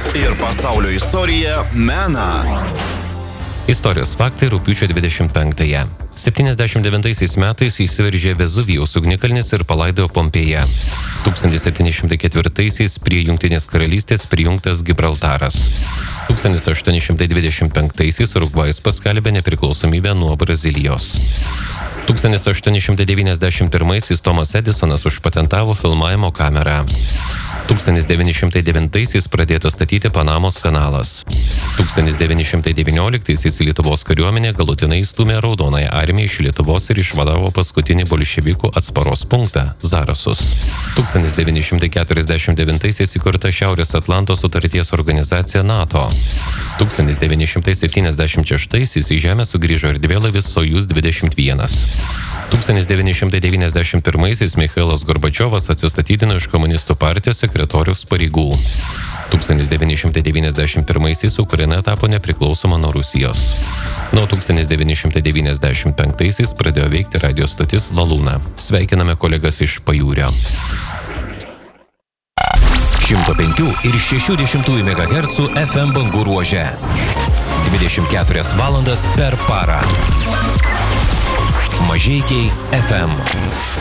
ir pasaulio istorija mena. Istorijos faktai rugpjūčio 25-ąją. 79 metais įsiveržė Vezuvijaus ugnikalnis ir palaidojo Pompėją. 1704-aisiais prie Jungtinės karalystės prijungtas Gibraltaras. 1825-aisiais Urugvajus paskelbė nepriklausomybę nuo Brazilijos. 1891-aisiais Tomas Edisonas užpatentavo filmavimo kamerą. 1909-aisiais pradėtas statyti Panamos kanalas. 1919-aisiais Lietuvos kariuomenė galutinai įstūmė Raudonąją armiją iš Lietuvos ir išvadavo paskutinį bolševikų atsparos punktą – Zarasus. 1949-aisiais įkurta Šiaurės Atlanto sutarties organizacija NATO. 1976-aisiais į Žemę sugrįžo erdvėlaivis Sojuz 21. 1991-aisiais Michailas Gorbačiovas atsistatydino iš komunistų partijos sekretoriaus pareigų. 1991-aisiais Ukraina tapo nepriklausoma nuo Rusijos. Nuo 1995-aisiais pradėjo veikti radio stotis Lalūna. Sveikiname kolegas iš Pajūrio. 105 ir 60 MHz FM bangų ruože. 24 valandas per parą. Mažeikiai FM.